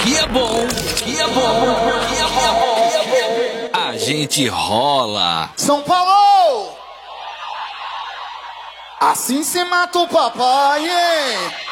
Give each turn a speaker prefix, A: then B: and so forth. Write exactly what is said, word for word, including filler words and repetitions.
A: que é bom, que é bom, que é bom, que é bom. A gente rola.
B: São Paulo! Assim se mata o papai, hein?